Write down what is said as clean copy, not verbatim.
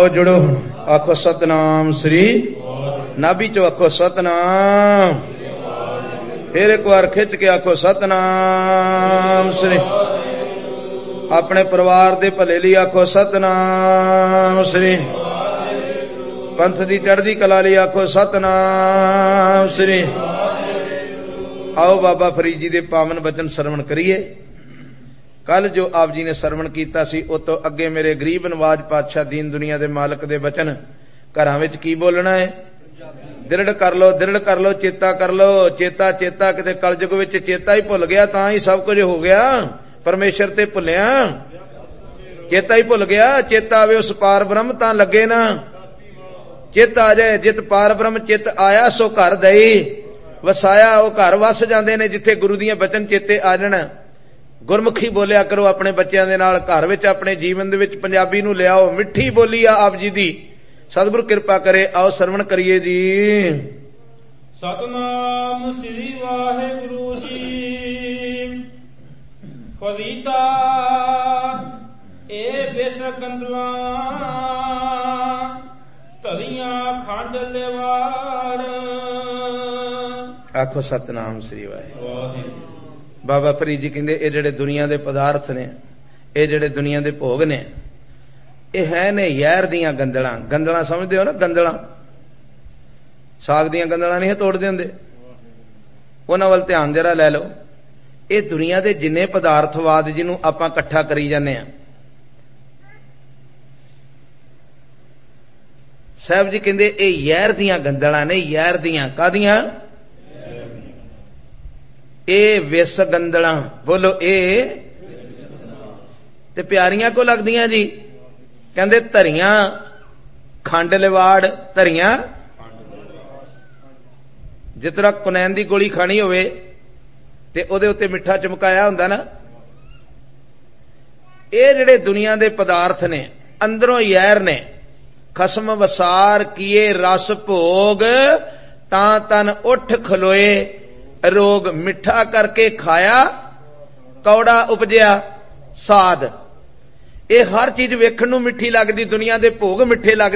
आओ जुड़ो, आखो सतनाम श्री, नाभि चो आखो सतनाम, फिर एक बार खिंच के आखो सतनाम श्री, अपने परिवार दे भले लिए आखो सतनाम श्री, पंथ दी चढ़दी कला लिए आखो सतनाम श्री। आओ बाबा फरीद जी दे पावन बचन सरवण करिए। कल जो आप जी ने सरवण कीता सी उस तो अगे मेरे गरीब नवाज पातशाह दीन दुनिया दे मालक दे बचन घरां विच की बोलना है? दृढ़ कर लो, दृढ़ कर लो, चेता कर लो, चेता चेता। किते कलयुग विच चेता ही भुल गया तां ही सब कुछ हो गया, परमेश्वर ते भुलिया, चेता ही भुल गया। चेता आवे उस पार ब्रह्म तां लगे ना, चित आ जाए जित पार ब्रह्म चित आया सो घर दई वसाया। वो घर वस जांदे ने जिथे गुरु दियां बचन चेते आ जाण। गुरमुखी बोलिया करो अपने बच्चों के नाल, घर विच अपने जीवन दे विच पंजाबी नूं लियाओ। मिठी बोली आ आप जी दी, सतगुरु कृपा करे। आओ सरवण करिए जी। सतनाम श्री वाहिगुरु जी। फरीदा ए बेसकंदला धरियां खंड लेवाड़। आखो सतनाम श्री वाहिगुरु। बाबा फरीद जी कहंदे ये जिहड़े दुनिया दे पदार्थ ने, ये जिहड़े दुनिया दे भोग ने, ये है ने यैर दियां गंदलां। गंदलां समझदे हो ना? गंदलां साग दियां गंदलां नहीं तोड़दे हुंदे, उन्हां वल ध्यान जरा लै लो। ये दुनिया दे जिन्ने पदार्थवाद जिन्हों आपां इकट्ठा करी जाने आ, साहब जी कहंदे ये यैर दियां गंदलां ने। यैर दियां कादियां? ए विस गंदलां। बोलो ए ते प्यारियां को लगदियां जी। कहंदे धरियां खंड लिवाड़। धरियां जिस तरह कुनैन दी गोली खानी होवे ते ओदे उत्ते मिठा चमकाया हुंदा ना, ये जिहड़े दुनिया दे पदार्थ ने अंदरों यैर ने। खसम वसार किए रस भोग, तां तन उठ खलोए रोग। मिठा करके खाया कौड़ा उपजिया साध। ये हर चीज वेखण नूं मिठी लगदी, दुनिया दे भोग मिठे लगदे।